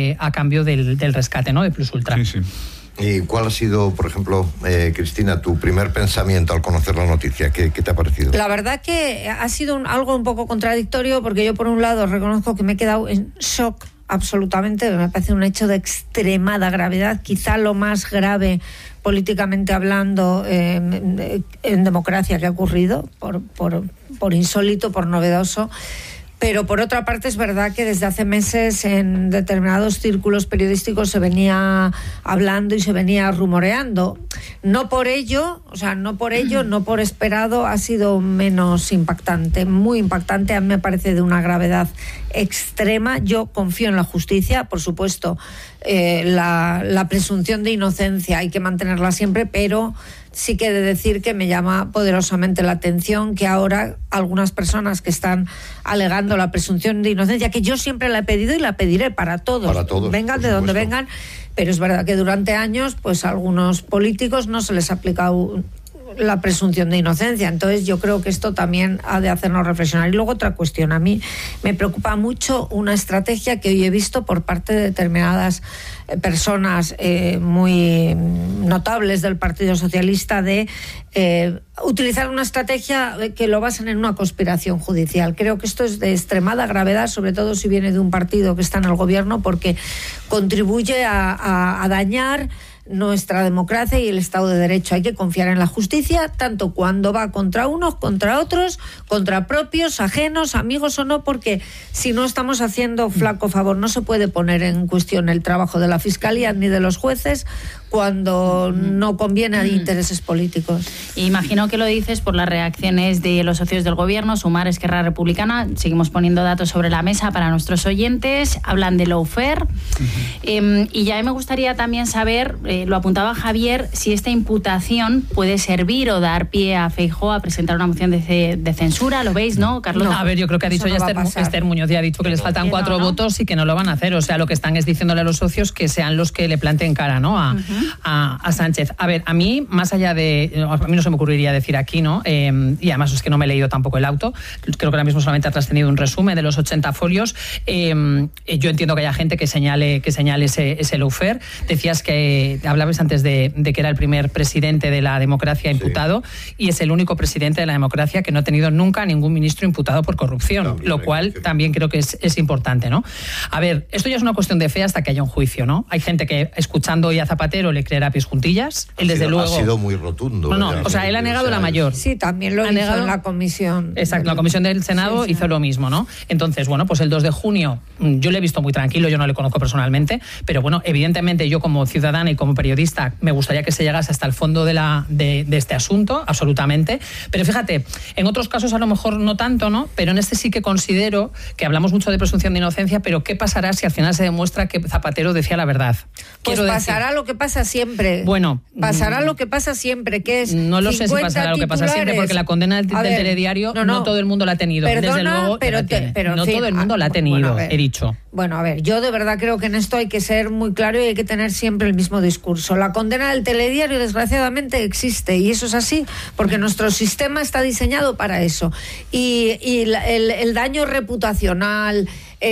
a cambio del rescate, ¿no?, de Plus Ultra. Sí, sí. ¿Y cuál ha sido, por ejemplo, Cristina, tu primer pensamiento al conocer la noticia? ¿Qué te ha parecido? La verdad que ha sido algo un poco contradictorio, porque yo, por un lado, reconozco que me he quedado en shock absolutamente. Me parece un hecho de extremada gravedad, quizá lo más grave políticamente hablando en democracia que ha ocurrido, por insólito, por novedoso. Pero por otra parte es verdad que desde hace meses en determinados círculos periodísticos se venía hablando y se venía rumoreando. No por ello, no por esperado, ha sido menos impactante, muy impactante. A mí me parece de una gravedad extrema. Yo confío en la justicia, por supuesto. La presunción de inocencia hay que mantenerla siempre, pero sí que he de decir que me llama poderosamente la atención que ahora algunas personas que están alegando la presunción de inocencia, que yo siempre la he pedido y la pediré para todos, vengan de donde vengan, pero es verdad que durante años pues a algunos políticos no se les ha aplicado la presunción de inocencia. Entonces yo creo que esto también ha de hacernos reflexionar. Y luego otra cuestión, a mí me preocupa mucho una estrategia que hoy he visto por parte de determinadas personas muy notables del Partido Socialista de utilizar una estrategia que lo basen en una conspiración judicial. Creo que esto es de extremada gravedad, sobre todo si viene de un partido que está en el gobierno, porque contribuye a dañar nuestra democracia y el Estado de Derecho. Hay que confiar en la justicia, tanto cuando va contra unos, contra otros, contra propios, ajenos, amigos o no, porque si no estamos haciendo flaco favor. No se puede poner en cuestión el trabajo de la Fiscalía ni de los jueces cuando no conviene a intereses políticos. Imagino que lo dices por las reacciones de los socios del gobierno, Sumar, Esquerra Republicana. Seguimos poniendo datos sobre la mesa para nuestros oyentes. Hablan de lawfare. Y ya me gustaría también saber, lo apuntaba Javier, si esta imputación puede servir o dar pie a Feijóo a presentar una moción de censura. ¿Lo veis, no, Carlota? No, a ver, yo creo que ha dicho ya Esther Muñoz, ya ha dicho que les faltan 4 votos y que no lo van a hacer. O sea, lo que están es diciéndole a los socios que sean los que le planteen cara, ¿no?, a Sánchez. A ver, a mí, más allá de... A mí no se me ocurriría decir aquí, ¿no? Y además es que no me he leído tampoco el auto. Creo que ahora mismo solamente ha trascendido un resumen de los 80 folios. Yo entiendo que haya gente que señale ese lawfare. Decías que... Hablabas antes de que era el primer presidente de la democracia imputado, y es el único presidente de la democracia que no ha tenido nunca ningún ministro imputado por corrupción, también, lo cual también creo que es importante, ¿no? A ver, esto ya es una cuestión de fe hasta que haya un juicio, ¿no? Hay gente que, escuchando hoy a Zapatero, le creerá a pies juntillas. Él, desde luego... Ha sido muy rotundo. O sea, él ha negado la mayor. Sí, también lo hizo en la comisión. Exacto, la comisión del Senado hizo lo mismo, ¿no? Entonces, bueno, pues el 2 de junio, yo le he visto muy tranquilo, yo no le conozco personalmente, pero bueno, evidentemente yo como ciudadana y como periodista me gustaría que se llegase hasta el fondo de este asunto, absolutamente. Pero fíjate, en otros casos a lo mejor no tanto, ¿no? Pero en este sí que considero que hablamos mucho de presunción de inocencia, pero ¿qué pasará si al final se demuestra que Zapatero decía la verdad? Pues pasará lo que pasa siempre. Bueno, pasará lo que pasa siempre, que es... No lo sé si pasará lo que pasa siempre, porque la condena del telediario no todo el mundo la ha tenido. Perdona, desde luego, pero no todo el mundo la ha tenido, he dicho. Bueno, a ver, yo de verdad creo que en esto hay que ser muy claro y hay que tener siempre el mismo discurso. La condena del telediario, desgraciadamente, existe, y eso es así, porque nuestro sistema está diseñado para eso. Y el daño reputacional,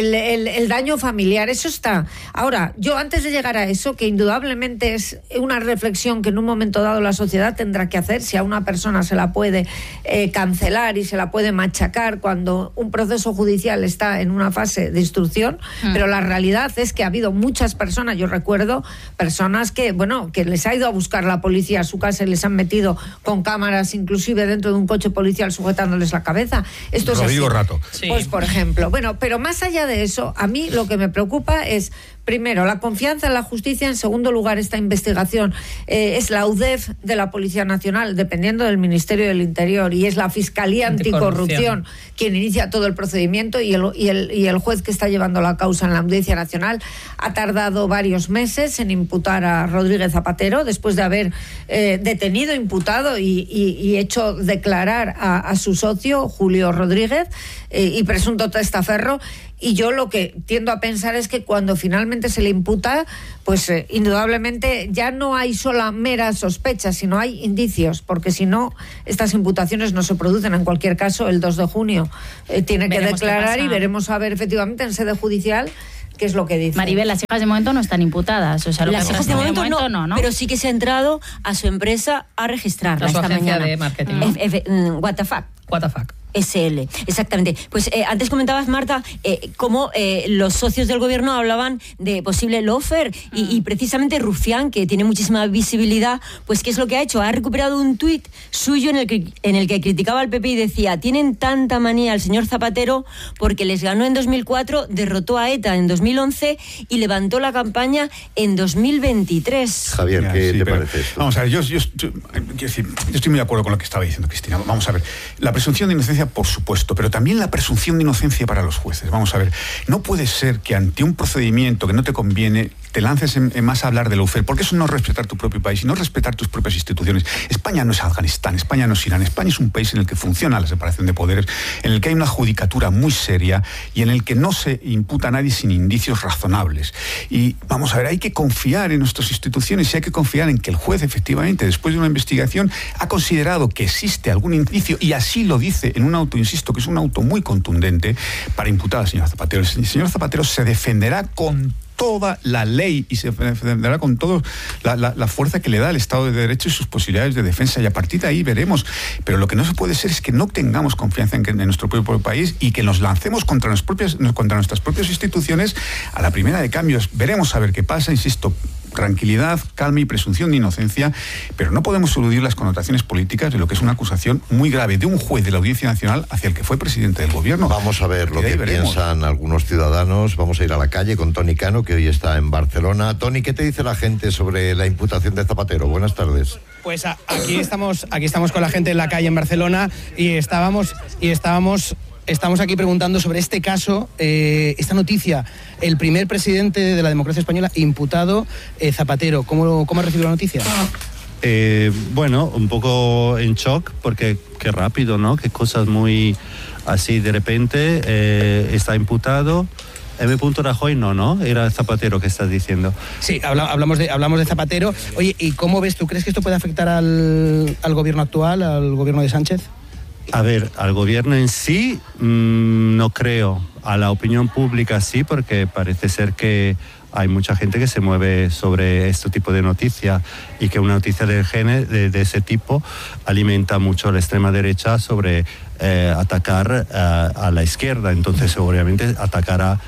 el daño familiar, eso está. Ahora, yo antes de llegar a eso, que indudablemente es una reflexión que en un momento dado la sociedad tendrá que hacer, si a una persona se la puede cancelar y se la puede machacar cuando un proceso judicial está en una fase de instrucción, pero la realidad es que ha habido muchas personas, yo recuerdo personas que les ha ido a buscar la policía a su casa y les han metido con cámaras inclusive dentro de un coche policial sujetándoles la cabeza. Esto es así. Rato. Pues por ejemplo, pero más allá de eso, a mí lo que me preocupa es, primero, la confianza en la justicia. En segundo lugar, esta investigación es la UDEF de la Policía Nacional, dependiendo del Ministerio del Interior, y es la Fiscalía Anticorrupción quien inicia todo el procedimiento, y el juez que está llevando la causa en la Audiencia Nacional ha tardado varios meses en imputar a Rodríguez Zapatero, después de haber detenido, imputado y hecho declarar a su socio, Julio Rodríguez, y presunto testaferro. Y yo lo que tiendo a pensar es que cuando finalmente se le imputa, pues indudablemente ya no hay sola mera sospecha, sino hay indicios, porque si no, estas imputaciones no se producen. En cualquier caso, el 2 de junio tiene que declarar y veremos a ver efectivamente en sede judicial ¿Qué es lo que dice? Maribel, las hijas de momento no están imputadas. O sea, las hijas de momento no, pero sí que se ha entrado a su empresa a registrarla esta agencia mañana. De marketing. What the fuck. What the fuck. SL, exactamente. Pues antes comentabas, Marta, cómo los socios del gobierno hablaban de posible lawfare y precisamente Rufián, que tiene muchísima visibilidad, pues ¿qué es lo que ha hecho? Ha recuperado un tuit suyo en el que criticaba al PP y decía: tienen tanta manía al señor Zapatero porque les ganó en 2004, derrotó a ETA en 2011 y levantó la campaña en 2023. Javier, ¿qué te parece esto? Vamos a ver, yo estoy muy de acuerdo con lo que estaba diciendo Cristina. Vamos a ver, la presunción de inocencia, por supuesto, pero también la presunción de inocencia para los jueces. Vamos a ver, no puede ser que ante un procedimiento que no te conviene te lances en más a hablar de lawfare, porque eso no es respetar tu propio país y no es respetar tus propias instituciones. España no es Afganistán, España no es Irán, España es un país en el que funciona la separación de poderes, en el que hay una judicatura muy seria y en el que no se imputa a nadie sin indicios razonables. Y vamos a ver, hay que confiar en nuestras instituciones y hay que confiar en que el juez, efectivamente, después de una investigación, ha considerado que existe algún indicio, y así lo dice en un auto, insisto, que es un auto muy contundente, para imputar al señor Zapatero. El señor Zapatero se defenderá con toda la ley y se defenderá con toda la fuerza que le da el Estado de Derecho y sus posibilidades de defensa, y a partir de ahí veremos. Pero lo que no se puede ser es que no tengamos confianza en nuestro propio país y que nos lancemos contra nuestras propias instituciones a la primera de cambios. Veremos a ver qué pasa, insisto. Tranquilidad, calma y presunción de inocencia, pero no podemos eludir las connotaciones políticas de lo que es una acusación muy grave de un juez de la Audiencia Nacional hacia el que fue presidente del gobierno. Vamos a ver lo que piensan algunos ciudadanos. Vamos a ir a la calle con Toni Cano, que hoy está en Barcelona. Toni, ¿qué te dice la gente sobre la imputación de Zapatero? Buenas tardes. Pues aquí estamos con la gente en la calle en Barcelona y estamos aquí preguntando sobre este caso, esta noticia. El primer presidente de la democracia española imputado, Zapatero. ¿Cómo ha recibido la noticia? Bueno, un poco en shock, porque qué rápido, ¿no? Qué cosas muy así de repente. Está imputado. M. Rajoy no, era Zapatero que estás diciendo. Sí, hablamos de Zapatero. Oye, ¿y cómo ves? ¿Tú crees que esto puede afectar al gobierno actual, al gobierno de Sánchez? A ver, al gobierno en sí no creo. A la opinión pública sí, porque parece ser que hay mucha gente que se mueve sobre este tipo de noticia y que una noticia de ese tipo alimenta mucho a la extrema derecha sobre atacar a la izquierda. Entonces, obviamente, atacará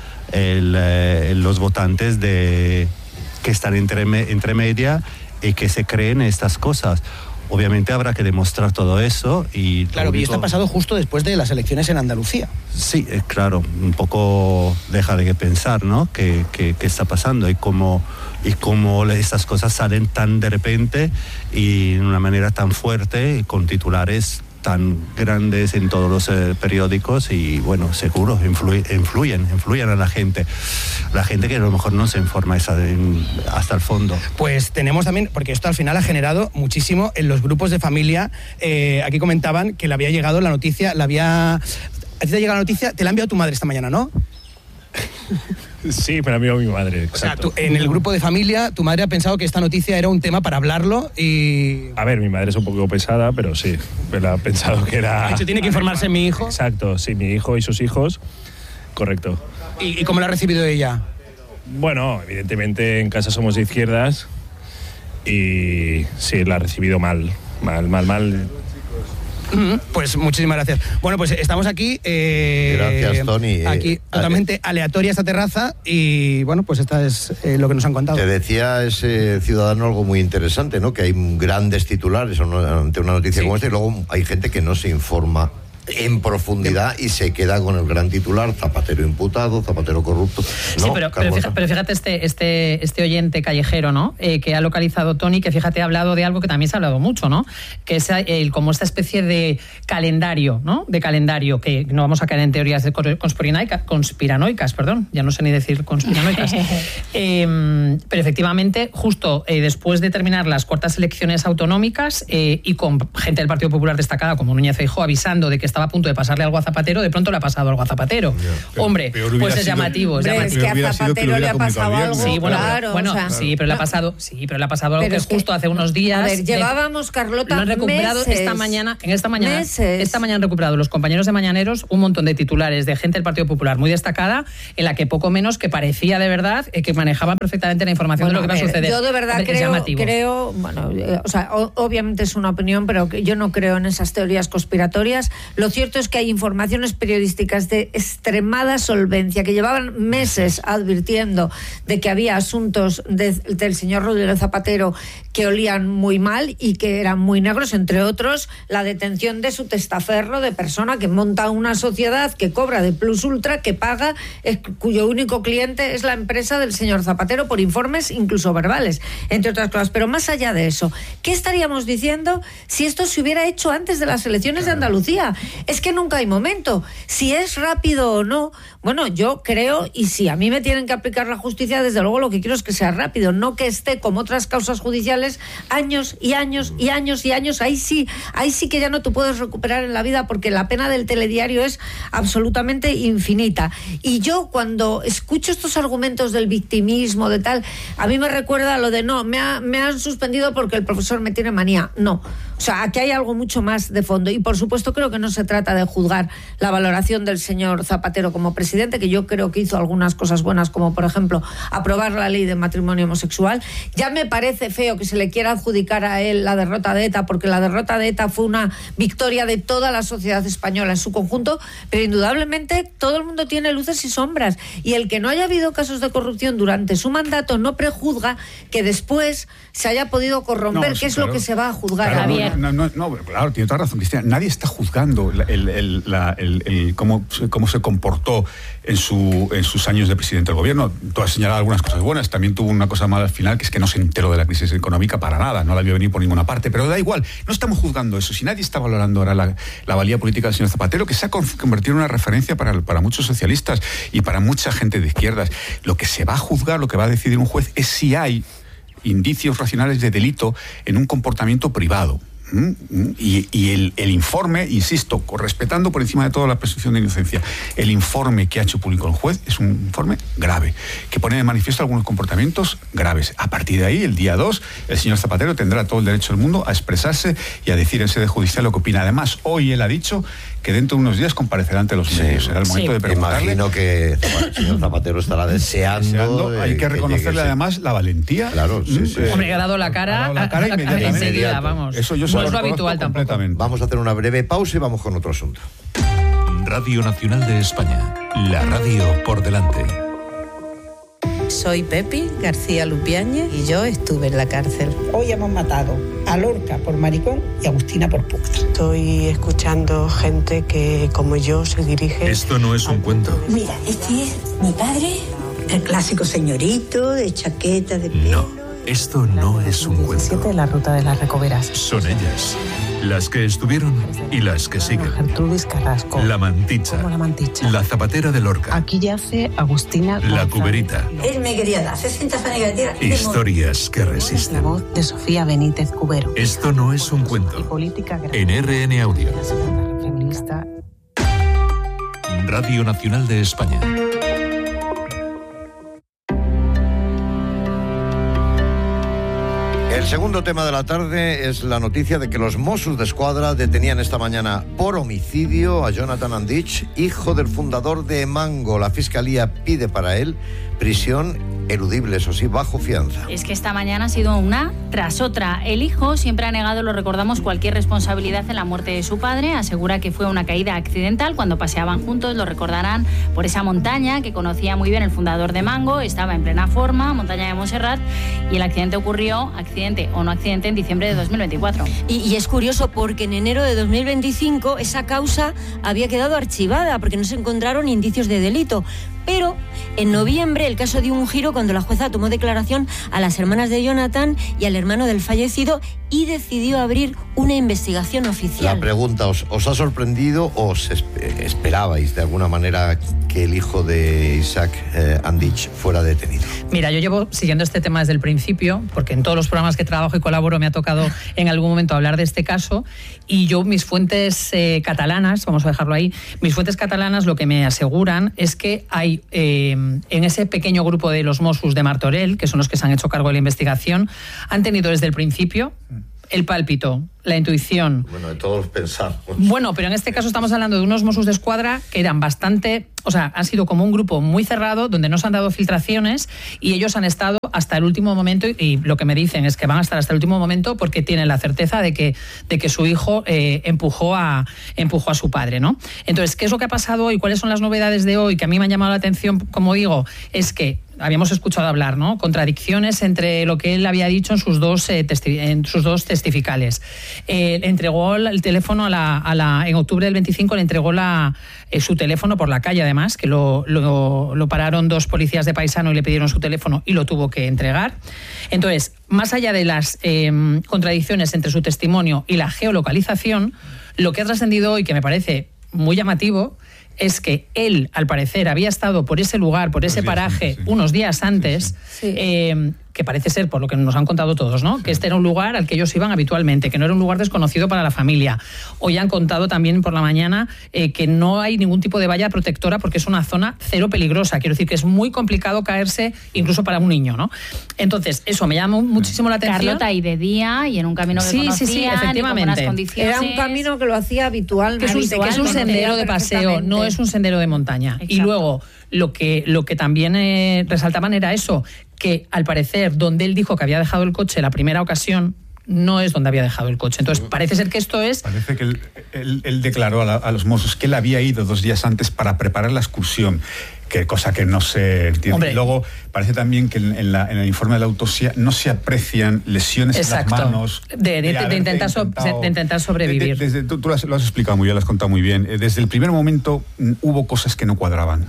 los votantes que están entre media y que se creen estas cosas. Obviamente habrá que demostrar todo eso y... Claro, y esto ha pasado justo después de las elecciones en Andalucía. Sí, claro, un poco deja de pensar, ¿no? ¿Qué está pasando? Y cómo estas cosas salen tan de repente y de una manera tan fuerte, con titulares tan grandes en todos los periódicos y, bueno, seguro, influyen a la gente que a lo mejor no se informa hasta el fondo. Pues tenemos también, porque esto al final ha generado muchísimo en los grupos de familia. Aquí comentaban que le había llegado la noticia, ¿a ti te ha llegado la noticia? Te la ha enviado tu madre esta mañana, ¿no? Sí, me la envió mi madre, exacto. O sea, en el grupo de familia, tu madre ha pensado que esta noticia era un tema para hablarlo y... A ver, mi madre es un poco pesada, pero sí, me la ha pensado que era... ¿Ha dicho, tiene que informarse mi hijo? Exacto, sí, mi hijo y sus hijos, correcto. ¿Y cómo la ha recibido ella? Bueno, evidentemente en casa somos de izquierdas y sí, la ha recibido mal. Pues muchísimas gracias. Bueno, pues estamos aquí. Gracias, Toni. Aquí totalmente aleatoria esta terraza y bueno, pues esta es lo que nos han contado. Te decía ese ciudadano algo muy interesante, ¿no? Que hay grandes titulares ante una noticia como esta y luego hay gente que no se informa en profundidad y se queda con el gran titular: Zapatero imputado, Zapatero corrupto. Sí, pero fíjate este oyente callejero, ¿no? Que ha localizado Toni, que fíjate, ha hablado de algo que también se ha hablado mucho, ¿no? Que es como esta especie de calendario, ¿no? De calendario, que no vamos a caer en teorías de conspiranoicas, ya no sé ni decir conspiranoicas. Pero efectivamente, justo después de terminar las cuartas elecciones autonómicas y con gente del Partido Popular destacada como Núñez Feijóo avisando de que está estaba a punto de pasarle algo a Zapatero, de pronto le ha pasado algo a Zapatero. Hombre, pues es llamativo. Es que a Zapatero le ha pasado algo. Sí, bueno, claro, bueno, o sea, sí, pero le ha pasado algo que es justo hace unos días. A ver, llevábamos, Carlota, lo han recuperado meses, esta mañana han recuperado los compañeros de Mañaneros un montón de titulares de gente del Partido Popular muy destacada, en la que poco menos que parecía de verdad que manejaban perfectamente la información de lo que va a suceder. Yo de verdad creo, bueno, o sea, obviamente es una opinión, pero yo no creo en esas teorías conspiratorias. Lo cierto es que hay informaciones periodísticas de extremada solvencia que llevaban meses advirtiendo de que había asuntos del señor Rodríguez Zapatero que olían muy mal y que eran muy negros, entre otros la detención de su testaferro, de persona que monta una sociedad que cobra de plus ultra, que paga, cuyo único cliente es la empresa del señor Zapatero, por informes incluso verbales, entre otras cosas. Pero más allá de eso, ¿qué estaríamos diciendo si esto se hubiera hecho antes de las elecciones de Andalucía? Es que nunca hay momento. Si es rápido o no, bueno, yo creo, y si a mí me tienen que aplicar la justicia, desde luego lo que quiero es que sea rápido, no que esté como otras causas judiciales años y años y años y años. Ahí sí que ya no te puedes recuperar en la vida, porque la pena del telediario es absolutamente infinita. Y yo, cuando escucho estos argumentos del victimismo, de tal, a mí me recuerda lo de no, me han suspendido porque el profesor me tiene manía. No, o sea, aquí hay algo mucho más de fondo. Y por supuesto creo que no se trata de juzgar la valoración del señor Zapatero como presidente, que yo creo que hizo algunas cosas buenas, como por ejemplo aprobar la ley de matrimonio homosexual. Ya me parece feo que se le quiera adjudicar a él la derrota de ETA, porque la derrota de ETA fue una victoria de toda la sociedad española en su conjunto, pero indudablemente todo el mundo tiene luces y sombras, y el que no haya habido casos de corrupción durante su mandato no prejuzga que después se haya podido corromper, que es claro, lo que se va a juzgar. Claro, claro, tiene toda razón, Cristina. Nadie está juzgando cómo se comportó en sus años de presidente del gobierno. Tú has señalado algunas cosas buenas, también tuvo una cosa mala al final, que es que no se enteró de la crisis económica para nada, no la vio venir por ninguna parte, pero da igual, no estamos juzgando eso. Si nadie está valorando ahora la valía política del señor Zapatero, que se ha convertido en una referencia para muchos socialistas y para mucha gente de izquierdas, lo que se va a juzgar, lo que va a decidir un juez, es si hay indicios racionales de delito en un comportamiento privado. Y el informe, insisto, respetando por encima de todo la presunción de inocencia, el informe que ha hecho público el juez es un informe grave, que pone de manifiesto algunos comportamientos graves. A partir de ahí, el día 2, el señor Zapatero tendrá todo el derecho del mundo a expresarse y a decir en sede judicial lo que opina. Además, hoy él ha dicho que dentro de unos días comparecerá ante los medios. Será el momento de preguntarle. Imagino que el señor Zapatero estará deseando. Hay que reconocerle además la valentía. Claro, sí. Hombre, ha dado la cara inmediata, vamos. Eso yo no es lo habitual tampoco. Vamos a hacer una breve pausa y vamos con otro asunto. Radio Nacional de España. La radio por delante. Soy Pepi García Lupiáñez y yo estuve en la cárcel. Hoy hemos matado a Lorca por maricón y a Agustina por puta. Estoy escuchando gente que, como yo, se dirige... Esto no es un cuento. Mira, este es mi padre, el clásico señorito de chaqueta de pelo. No, esto no es un cuento. 17, la ruta de las Recoveras. Son ellas, las que estuvieron y las que siguen. Gertrudis Carrasco. La Manticha. ¿Cómo la Manticha? La Zapatera de Lorca. Aquí yace Agustina La Cuberita. Él me quería dar 60 años de tierra. Historias que resisten. La voz de Sofía Benítez Cubero. Esto no es un cuento. Y política en RN Audio. La segunda feminista. Radio Nacional de España. El segundo tema de la tarde es la noticia de que los Mossos d'Esquadra detenían esta mañana por homicidio a Jonathan Andich, hijo del fundador de Emango. La Fiscalía pide para él prisión eludible, eso sí, bajo fianza. Es que esta mañana ha sido una tras otra. El hijo siempre ha negado, lo recordamos, cualquier responsabilidad en la muerte de su padre. Asegura que fue una caída accidental cuando paseaban juntos, lo recordarán, por esa montaña que conocía muy bien el fundador de Emango. Estaba en plena forma, montaña de Montserrat, y el accidente ocurrió, accidente o no accidente, en diciembre de 2024. Y es curioso porque en enero de 2025 esa causa había quedado archivada porque no se encontraron indicios de delito. Pero en noviembre el caso dio un giro cuando la jueza tomó declaración a las hermanas de Jonathan y al hermano del fallecido y decidió abrir una investigación oficial. La pregunta, ¿os ha sorprendido o os esperabais de alguna manera que el hijo de Isaac Andich fuera detenido? Mira, yo llevo siguiendo este tema desde el principio, porque en todos los programas que trabajo y colaboro me ha tocado en algún momento hablar de este caso, y yo, mis fuentes catalanas, vamos a dejarlo ahí, mis fuentes catalanas lo que me aseguran es que hay en ese pequeño grupo de los Mossos de Martorell, que son los que se han hecho cargo de la investigación, han tenido desde el principio el pálpito, la intuición. Bueno, de todos pensamos. Bueno, pero en este caso estamos hablando de unos Mossos d'Esquadra que eran bastante, o sea, han sido como un grupo muy cerrado, donde no se han dado filtraciones, y ellos han estado hasta el último momento, y lo que me dicen es que van a estar hasta el último momento porque tienen la certeza de que su hijo empujó a su padre, ¿no? Entonces, ¿qué es lo que ha pasado hoy? ¿Cuáles son las novedades de hoy? Que a mí me han llamado la atención, como digo, es que habíamos escuchado hablar, ¿no? Contradicciones entre lo que él había dicho en sus dos testificales. Entregó el teléfono en octubre del 25, le entregó su teléfono por la calle, además, que lo pararon 2 policías de Paisano y le pidieron su teléfono y lo tuvo que entregar. Entonces, más allá de las contradicciones entre su testimonio y la geolocalización, lo que ha trascendido hoy, que me parece muy llamativo, es que él, al parecer, había estado por ese lugar, por ese paraje, unos días antes, que parece ser, por lo que nos han contado todos, ¿no? Que este era un lugar al que ellos iban habitualmente, que no era un lugar desconocido para la familia. Hoy han contado también por la mañana que no hay ningún tipo de valla protectora porque es una zona cero peligrosa. Quiero decir que es muy complicado caerse incluso para un niño, ¿no? Entonces, eso me llama muchísimo la atención. Carlota, y de día, y en un camino que conocían, sí, efectivamente. Era un camino que lo hacía habitualmente. Que es un sendero de paseo, no es un sendero de montaña. Exacto. Y luego, lo que también resaltaban era eso, que al parecer donde él dijo que había dejado el coche la primera ocasión no es donde había dejado el coche. Entonces parece ser que esto es... Parece que él declaró a los Mossos que él había ido 2 días antes para preparar la excursión, que cosa que no se entiende. Hombre. Y luego parece también que en el informe de la autopsia no se aprecian lesiones Exacto. en las manos. De intentar sobrevivir. Tú lo has explicado muy bien, lo has contado muy bien. Desde el primer momento hubo cosas que no cuadraban.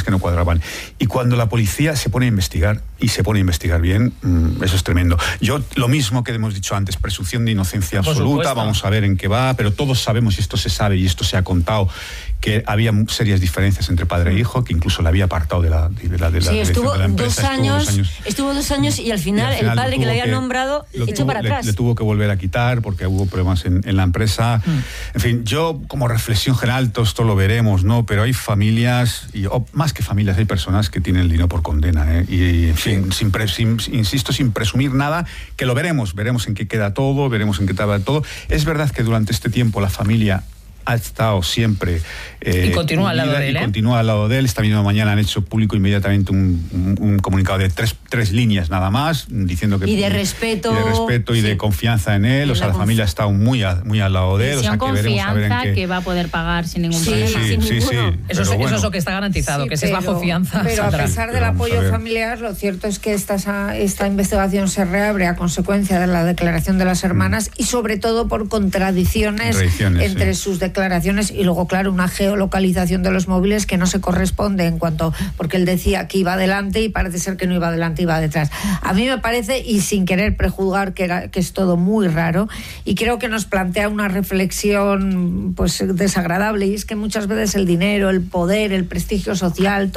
Y cuando la policía se pone a investigar, y se pone a investigar bien, eso es tremendo. Yo, lo mismo que hemos dicho antes, presunción de inocencia absoluta, vamos a ver en qué va, pero todos sabemos, y esto se sabe, y esto se ha contado, que había serias diferencias entre padre e hijo, que incluso le había apartado de la estuvo de la empresa. Estuvo 2 años y al final el padre que le había nombrado echó para atrás. Le tuvo que volver a quitar porque hubo problemas en la empresa. En fin, yo como reflexión general, todo esto lo veremos, ¿no? Pero hay familias, más que familias, hay personas que tienen el dinero por condena, ¿eh? Y en fin, insisto, sin presumir nada, que lo veremos en qué queda todo, veremos en qué estaba todo. Es verdad que durante este tiempo la familia ha estado siempre y continúa al lado de él. Continúa al lado de él. Esta misma mañana han hecho público inmediatamente un comunicado de tres líneas nada más, diciendo que... Y de respeto. Y de confianza en él. O sea, la familia ha estado muy al lado de él. O sea, que veremos a ver en qué... que va a poder pagar sin ningún problema. Eso es lo que está garantizado, que si es bajo fianza... Pero a pesar del apoyo familiar, lo cierto es que esta investigación se reabre a consecuencia de la declaración de las hermanas y sobre todo por contradicciones entre sus declaraciones y luego, claro, una geolocalización de los móviles que no se corresponde porque él decía que iba adelante y parece ser que no iba adelante, iba detrás. A mí me parece, y sin querer prejuzgar, que es todo muy raro, y creo que nos plantea una reflexión pues desagradable, y es que muchas veces el dinero, el poder, el prestigio social,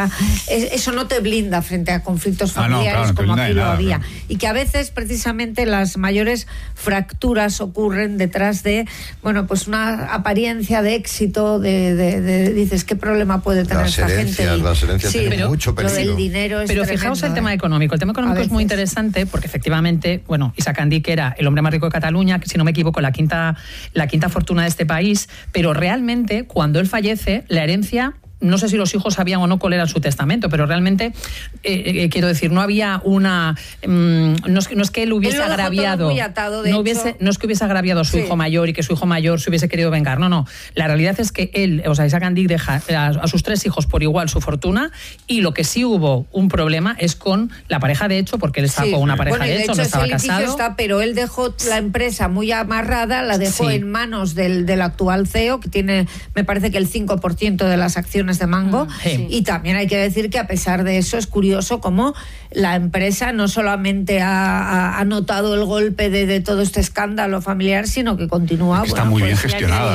eso no te blinda frente a conflictos familiares como aquí lo había. No. Y que a veces precisamente las mayores fracturas ocurren detrás de, pues una apariencia de éxito, dices, ¿qué problema puede tener esta gente? Las herencias tienen mucho peligro. Lo del dinero es pero tremendo, fijaos el tema económico. El tema económico es muy interesante porque efectivamente, Isaac Andich era el hombre más rico de Cataluña, que si no me equivoco, la quinta fortuna de este país, pero realmente cuando él fallece, la herencia... No sé si los hijos sabían o no cuál era su testamento, pero realmente, quiero decir, no había una... no es que él hubiese agraviado... No es que hubiese agraviado a su hijo mayor y que su hijo mayor se hubiese querido vengar. No. La realidad es que él, Isaac Andich, deja a sus 3 hijos por igual su fortuna, y lo que sí hubo un problema es con la pareja de hecho, porque él estaba con una pareja de hecho, no estaba casado. Pero él dejó la empresa muy amarrada, la dejó en manos del actual CEO, que tiene, me parece que el 5% de las acciones millones de mango. Y también hay que decir que a pesar de eso es curioso cómo la empresa no solamente ha notado el golpe de todo este escándalo familiar, sino que continúa. Está muy bien gestionada.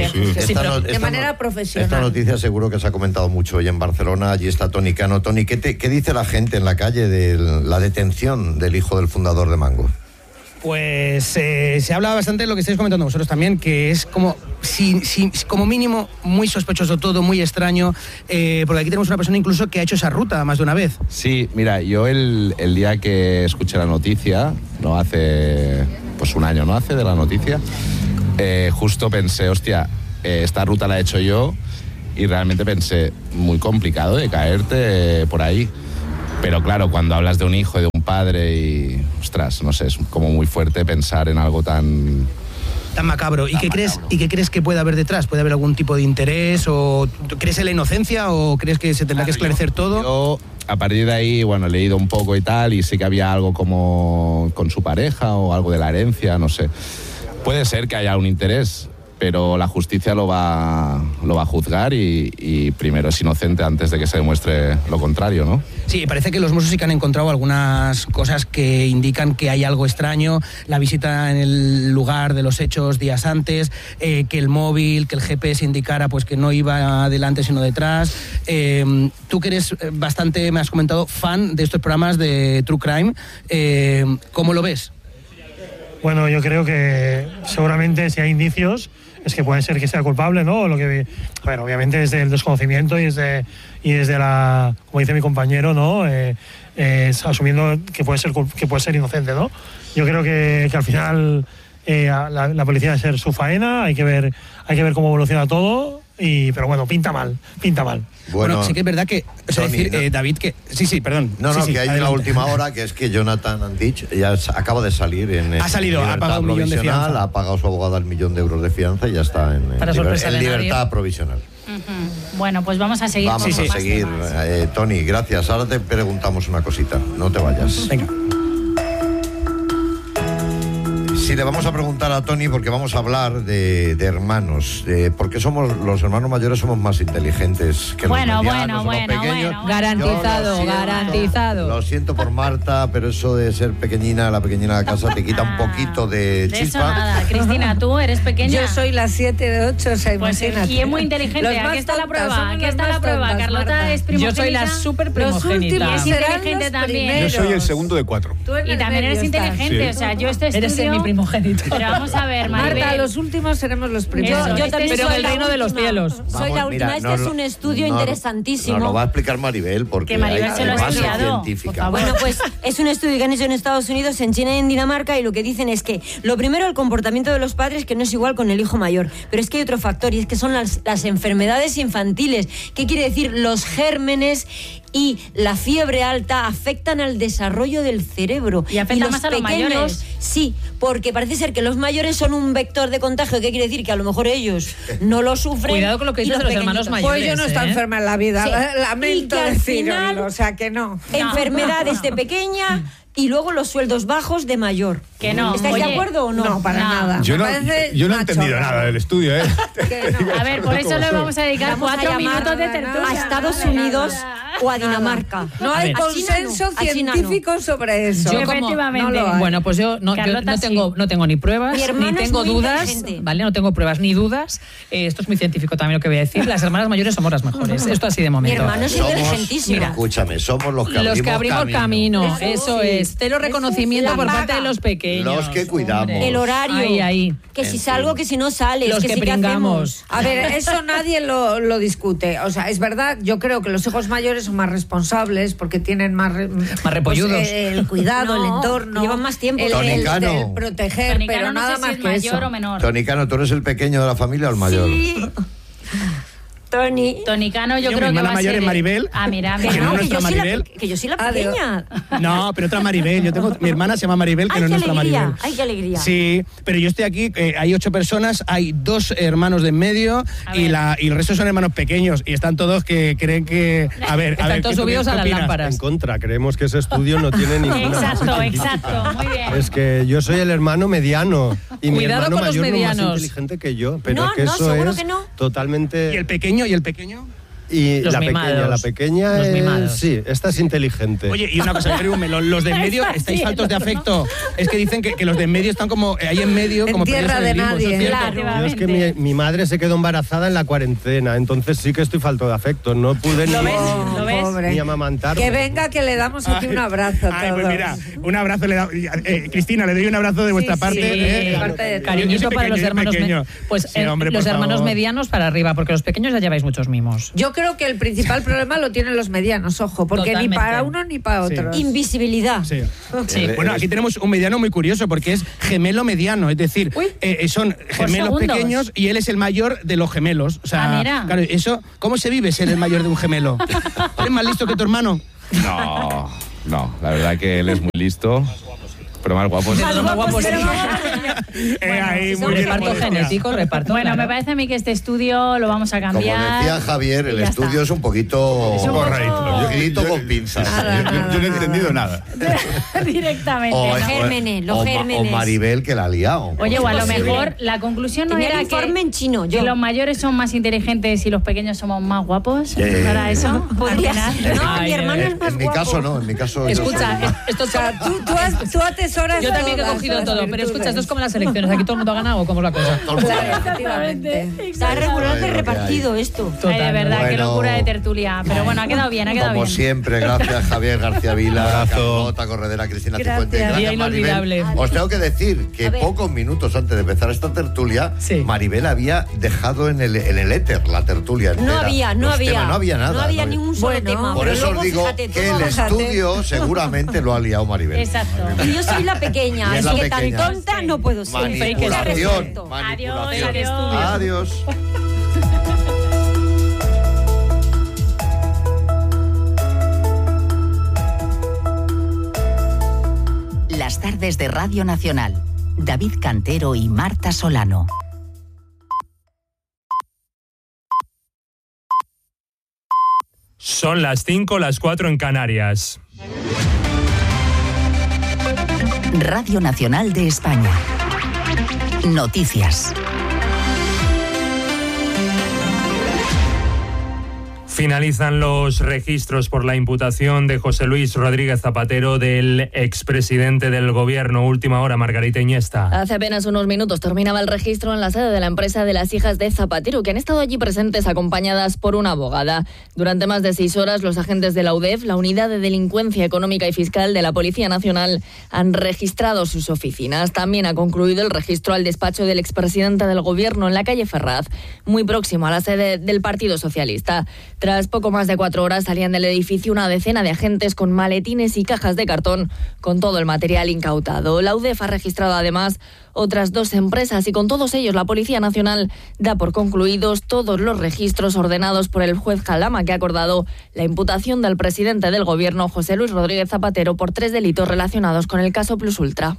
De manera profesional. Esta noticia seguro que se ha comentado mucho hoy en Barcelona. Allí está Toni Cano. Toni, ¿qué dice la gente en la calle de la detención del hijo del fundador de Mango? Pues se habla bastante de lo que estáis comentando vosotros también, que es como como mínimo muy sospechoso todo, muy extraño, porque aquí tenemos una persona incluso que ha hecho esa ruta más de una vez. Sí, mira, yo el día que escuché la noticia, no hace pues un año, ¿no? Hace de la noticia, justo pensé, hostia, esta ruta la he hecho yo, y realmente pensé, muy complicado de caerte por ahí. Pero claro, cuando hablas de un hijo y de un padre y, ostras, no sé, es como muy fuerte pensar en algo tan macabro. ¿Y qué crees que puede haber detrás? ¿Puede haber algún tipo de interés? ¿O crees en la inocencia o crees que se tendrá que esclarecer todo? Yo, a partir de ahí, bueno, he leído un poco y tal, y sí que había algo como con su pareja o algo de la herencia, no sé. Puede ser que haya un interés, pero la justicia lo va a juzgar y primero es inocente antes de que se demuestre lo contrario, ¿no? Sí, parece que los Mossos sí que han encontrado algunas cosas que indican que hay algo extraño, la visita en el lugar de los hechos días antes, que el móvil, que el GPS indicara pues que no iba adelante sino detrás. Tú que eres bastante, me has comentado, fan de estos programas de True Crime, ¿cómo lo ves? Bueno, yo creo que seguramente si hay indicios es que puede ser que sea culpable, ¿no? Bueno, obviamente desde el desconocimiento y desde la, como dice mi compañero, ¿no? Asumiendo que puede ser inocente, ¿no? Yo creo que al final la policía debe hacer su faena, hay que ver cómo evoluciona todo. Pero bueno, pinta mal. Bueno, sí que es verdad que, o sea, Tony, decir, David, que... Sí, perdón. No, sí, que hay adelante. una última hora, que es que Jonathan Andich ya acaba de salir ha pagado 1 millón de fianza. Ha pagado su abogada el 1 millón de euros de fianza y ya está en libertad provisional. Bueno, pues vamos a seguir. Vamos a seguir. Tony, gracias. Ahora te preguntamos una cosita. No te vayas. Venga. Sí, le vamos a preguntar a Tony porque vamos a hablar de hermanos, porque los hermanos mayores somos más inteligentes que los medianos, los pequeños. Garantizado. Lo siento por Marta, pero eso de ser pequeñina de la casa te quita un poquito de chispa. Eso nada. Cristina, tú eres pequeña. Yo soy la 7 de 8, o sea, pues imagínate. Y es muy inteligente. Aquí está la prueba. Carlota es primogénita. Yo soy la súper primogénita. Y es inteligente también. Yo soy el segundo de 4. Y también eres inteligente. O sea, yo eres mi primogénito. Pero vamos a ver, Maribel. Marta, los últimos seremos los primeros. Yo también pero en el reino de los cielos. Soy la última. Este es un estudio interesantísimo. Nos lo va a explicar Maribel, porque que Maribel se lo ha estudiado. Bueno, pues es un estudio que han hecho en Estados Unidos, en China y en Dinamarca, y lo que dicen es que, lo primero, el comportamiento de los padres, que no es igual con el hijo mayor. Pero es que hay otro factor, y es que son las enfermedades infantiles. ¿Qué quiere decir? Los gérmenes y la fiebre alta afectan al desarrollo del cerebro. Y afecta los más a los pequeños, mayores. Sí, porque parece ser que los mayores son un vector de contagio. ¿Qué quiere decir? Que a lo mejor ellos no lo sufren. Cuidado con lo que dices de los hermanos mayores. Pues yo no estoy enferma en la vida, Sí. lamento Y que al decirlo, final, o sea que no. Enfermedades de pequeña y luego los sueldos bajos de mayor. Que no. ¿Estáis de Oye, acuerdo o no? No, para nada. Yo no Me parece he una entendido chorrada. nada del estudio, ¿eh? A ver, por eso le vamos a dedicar Vamos a 4 llamar minutos de tertulia. a Estados Unidos o a Dinamarca. No hay consenso científico sobre eso. Yo como- Efectivamente. no lo hay. Bueno, pues yo no Carlota, tengo ni pruebas, Mi hermano ni es tengo muy dudas, inteligente. ¿vale? No tengo pruebas ni dudas. Esto es muy científico también lo que voy a decir. Las hermanas mayores somos las mejores. Esto así de Mi momento. hermano es inteligentísimo. Escúchame, somos los que abrimos camino. Eso es. Cero reconocimiento La por paga. parte de los pequeños. Los que cuidamos. Hombre. El horario. Ahí. Que si salgo, que si no sales. Los que que si qué pringamos. hacemos. A ver, eso nadie lo discute. O sea, es verdad, yo creo que los hijos mayores son más responsables porque tienen más repolludos. El cuidado, No, el entorno. llevan más tiempo. El Tonicano. proteger, Tonicano, pero no nada sé más si es que mayor eso. o menor. Tonicano, ¿tú eres el pequeño de la familia o el mayor? Sí. Tony. Tonicano, yo Mi creo que hermana va a mayor ser... es Maribel. Ah, mira, Que mira. no, que nuestra yo soy Maribel. que yo soy la pequeña. No, pero otra Maribel. Mi hermana se llama Maribel, que Ay, no es qué nuestra alegría. Maribel. Ay, qué alegría. Sí, pero yo estoy aquí, hay 8 personas, hay 2 hermanos de en medio y el resto son hermanos pequeños y están todos que creen que... A ver, Están todos ¿qué subidos a las opinas? lámparas. En contra, creemos que ese estudio no tiene ninguna base científica. Exacto, muy bien. Es que yo soy el hermano mediano y mi Cuidado hermano con los mayor no es más medianos. inteligente que yo, pero No, que no, eso seguro es que no. totalmente... ¿Y el pequeño? Y Los la mimados. pequeña Los mimados. sí, esta es inteligente. Oye, y una cosa, los de en medio estáis faltos de afecto. Es que dicen que los de en medio están como ahí en medio, En como tierra perdidos en de el limbo. nadie. ¿Eso es cierto? Yo es que mi madre se quedó embarazada en la cuarentena, entonces sí que estoy falto de afecto. No pude ¿Lo ves? Pobre. ni amamantar. Que venga, que le damos aquí un abrazo a Ay, todos. pues mira, un abrazo le da, Cristina, le doy un abrazo de vuestra parte. Sí, parte de todo. cariñito Yo soy para los pequeño, hermanos pequeño. Pues Sí, hombre, los por hermanos favor. medianos para arriba, porque los pequeños ya lleváis muchos mimos. Yo creo que el principal problema lo tienen los medianos, ojo, porque Totalmente. ni para uno ni para otro. Invisibilidad. Sí. Sí. Bueno, aquí tenemos un mediano muy curioso porque es gemelo mediano, es decir, son gemelos segundos. pequeños y él es el mayor de los gemelos. O sea, mira. claro, eso, ¿cómo se vive ser el mayor de un gemelo? ¿Eres más listo que tu hermano? No, la verdad que él es muy listo, pero más guapo. Más guapos. Ahí, muy bien, Reparto modestia. genético, reparto. Bueno, claro. me parece a mí que este estudio lo vamos a Como cambiar. decía Javier, el y ya estudio está. es un poquito... Es un poco rarito. Poquito con pinzas. Yo no he entendido nada. Directamente. O, ¿no? Gérmenes, los o gérmenes. Maribel, que la ha liado. Oye, o a lo Posible. mejor la conclusión no Tenía el era informe que, en chino, yo. que los mayores son más inteligentes y los pequeños somos más guapos. ¿No era eso? Podría Al ser. final. No, Ay, mi hermano es más En mi guapo. caso no, en mi caso... yo Escucha, soy- esto O sea, tú atesoras yo también he todas cogido las todo, pero virtudes. escucha, esto es como las elecciones, aquí todo el mundo ha ganado, ¿cómo es la cosa? Claro, efectivamente. Está regular de Bueno, repartido esto. Ay, de verdad, qué Bueno. locura de tertulia. Pero bueno, ha quedado bien, ha quedado Como bien. siempre, gracias Javier García Vila, abrazo. Carlota Corredera, Cristina Gracias. Cifuentes, Día gracias inolvidable. Maribel. Os tengo que decir que A ver. pocos minutos antes de empezar esta tertulia, Sí. Maribel había dejado en el éter la tertulia entera. No había Los temas, no había nada. No había ni un solo Bueno, tema. Por pero eso luego, os digo fíjate, que todo- el estudio seguramente lo ha liado Maribel. Exacto. Y yo soy la pequeña, Y es así la que tan pequeña. tonta no puedo ser. Manipulación. Adiós, Manipulación. adiós. Adiós. Las tardes de Radio Nacional. David Cantero y Marta Solano. Son las 5, las 4 en Canarias. Radio Nacional de España. Noticias. Finalizan los registros por la imputación de José Luis Rodríguez Zapatero, del expresidente del gobierno. Última hora, Margarita Iniesta. Hace apenas unos minutos terminaba el registro en la sede de la empresa de las hijas de Zapatero, que han estado allí presentes acompañadas por una abogada. Durante más de 6 horas, los agentes de la UDEF, la Unidad de Delincuencia Económica y Fiscal de la Policía Nacional, han registrado sus oficinas. También ha concluido el registro al despacho del expresidente del gobierno en la calle Ferraz, muy próximo a la sede del Partido Socialista. Tras poco más de 4 horas salían del edificio una decena de agentes con maletines y cajas de cartón con todo el material incautado. La UDEF ha registrado además otras 2 empresas y con todos ellos la Policía Nacional da por concluidos todos los registros ordenados por el juez Jalama, que ha acordado la imputación del presidente del gobierno, José Luis Rodríguez Zapatero, por 3 delitos relacionados con el caso Plus Ultra.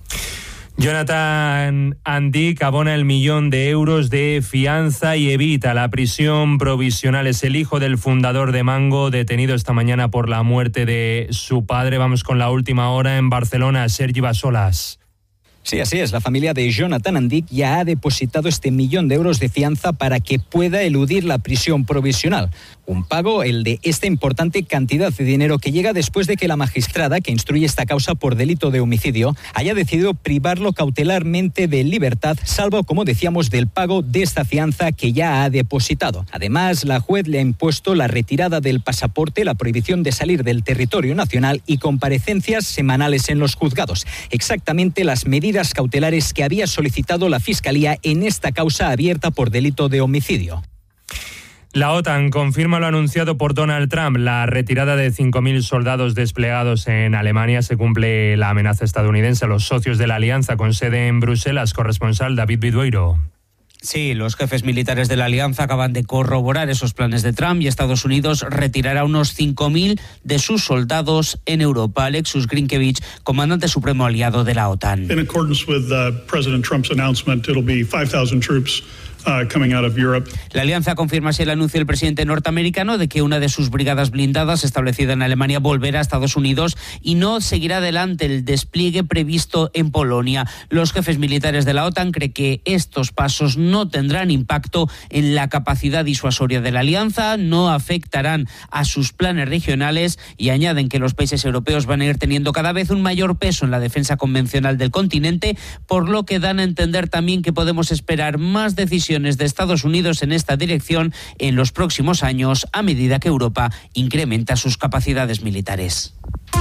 Jonathan Andic abona el 1.000.000 euros de fianza y evita la prisión provisional. Es el hijo del fundador de Mango, detenido esta mañana por la muerte de su padre. Vamos con la última hora en Barcelona. Sergi Basolas. Sí, así es. La familia de Jonathan Andic ya ha depositado este 1.000.000 euros de fianza para que pueda eludir la prisión provisional. Un pago, el de esta importante cantidad de dinero, que llega después de que la magistrada que instruye esta causa por delito de homicidio haya decidido privarlo cautelarmente de libertad, salvo, como decíamos, del pago de esta fianza que ya ha depositado. Además, la juez le ha impuesto la retirada del pasaporte, la prohibición de salir del territorio nacional y comparecencias semanales en los juzgados. Exactamente las medidas cautelares que había solicitado la Fiscalía en esta causa abierta por delito de homicidio. La OTAN confirma lo anunciado por Donald Trump, la retirada de 5.000 soldados desplegados en Alemania. Se cumple la amenaza estadounidense a los socios de la alianza con sede en Bruselas. Corresponsal David Vidueiro. Sí, los jefes militares de la alianza acaban de corroborar esos planes de Trump y Estados Unidos retirará unos 5.000 de sus soldados en Europa. Alexus Grinkevich, comandante supremo aliado de la OTAN. In accordance with President Trump's announcement, it'll be 5,000 troops La alianza confirma así el anuncio del presidente norteamericano de que una de sus brigadas blindadas establecida en Alemania volverá a Estados Unidos y no seguirá adelante el despliegue previsto en Polonia. Los jefes militares de la OTAN creen que estos pasos no tendrán impacto en la capacidad disuasoria de la alianza, no afectarán a sus planes regionales y añaden que los países europeos van a ir teniendo cada vez un mayor peso en la defensa convencional del continente, por lo que dan a entender también que podemos esperar más decisiones de Estados Unidos en esta dirección en los próximos años a medida que Europa incrementa sus capacidades militares.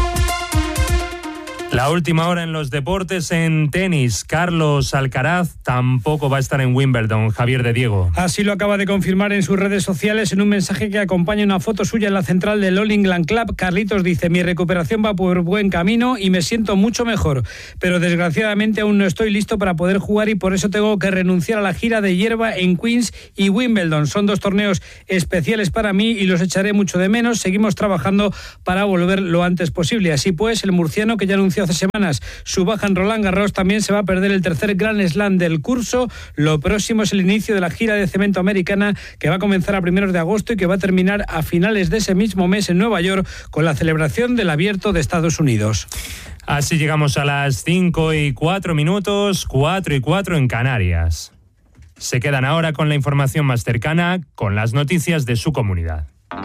La última hora en los deportes. En tenis, Carlos Alcaraz tampoco va a estar en Wimbledon. Javier de Diego. Así lo acaba de confirmar en sus redes sociales en un mensaje que acompaña una foto suya en la central del All England Club. Carlitos dice: mi recuperación va por buen camino y me siento mucho mejor, pero desgraciadamente aún no estoy listo para poder jugar y por eso tengo que renunciar a la gira de hierba en Queens y Wimbledon. Son 2 torneos especiales para mí y los echaré mucho de menos. Seguimos trabajando para volver lo antes posible. Así pues, el murciano, que ya anunció hace semanas su baja en Roland Garros, también se va a perder el tercer Grand Slam del curso. Lo próximo es el inicio de la gira de cemento americana, que va a comenzar a primeros de agosto y que va a terminar a finales de ese mismo mes en Nueva York con la celebración del Abierto de Estados Unidos. Así llegamos a las 5:04, 4:04 en Canarias. Se quedan ahora con la información más cercana, con las noticias de su comunidad.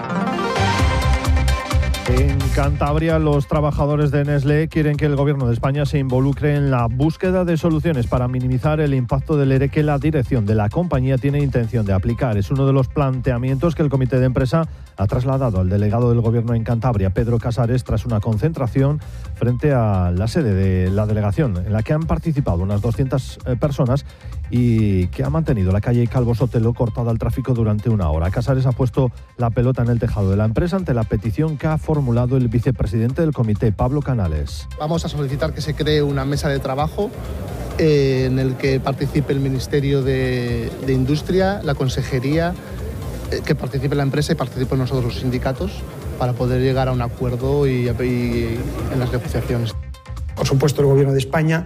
En Cantabria, los trabajadores de Nestlé quieren que el Gobierno de España se involucre en la búsqueda de soluciones para minimizar el impacto del ERE que la dirección de la compañía tiene intención de aplicar. Es uno de los planteamientos que el comité de empresa ha trasladado al delegado del Gobierno en Cantabria, Pedro Casares, tras una concentración frente a la sede de la delegación, en la que han participado unas 200 personas y que ha mantenido la calle Calvo Sotelo cortada al tráfico durante una hora. Casares ha puesto la pelota en el tejado de la empresa ante la petición que ha formulado el vicepresidente del comité, Pablo Canales. Vamos a solicitar que se cree una mesa de trabajo en el que participe el Ministerio de Industria, la Consejería, que participe la empresa y participen nosotros los sindicatos para poder llegar a un acuerdo y en las negociaciones. Por supuesto, el Gobierno de España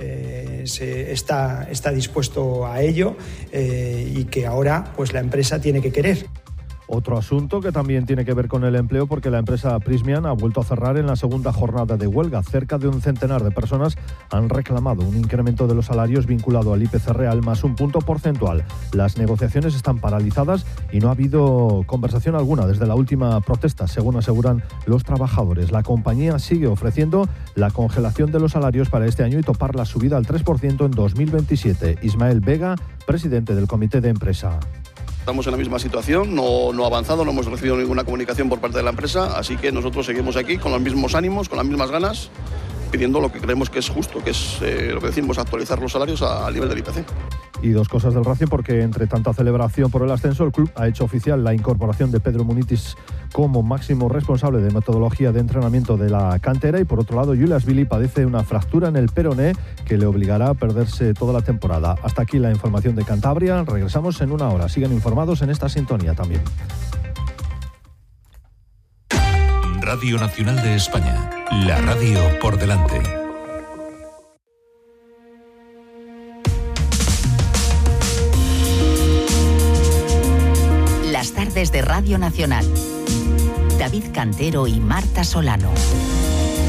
está dispuesto a ello y que ahora pues la empresa tiene que querer. Otro asunto que también tiene que ver con el empleo, porque la empresa Prysmian ha vuelto a cerrar en la segunda jornada de huelga. Cerca de un centenar de personas han reclamado un incremento de los salarios vinculado al IPC real más un punto porcentual. Las negociaciones están paralizadas y no ha habido conversación alguna desde la última protesta, según aseguran los trabajadores. La compañía sigue ofreciendo la congelación de los salarios para este año y topar la subida al 3% en 2027. Ismael Vega, presidente del comité de empresa. Estamos en la misma situación, no ha avanzado, no hemos recibido ninguna comunicación por parte de la empresa, así que nosotros seguimos aquí con los mismos ánimos, con las mismas ganas, pidiendo lo que creemos que es justo, que es lo que decimos, actualizar los salarios al nivel del IPC. Y 2 cosas del Racing, porque entre tanta celebración por el ascenso, el club ha hecho oficial la incorporación de Pedro Munitis como máximo responsable de metodología de entrenamiento de la cantera, y por otro lado, Julias Billy padece una fractura en el peroné que le obligará a perderse toda la temporada. Hasta aquí la información de Cantabria. Regresamos en una hora. Sigan informados en esta sintonía también. Radio Nacional de España, la radio por delante. Las tardes de Radio Nacional. David Cantero y Marta Solano.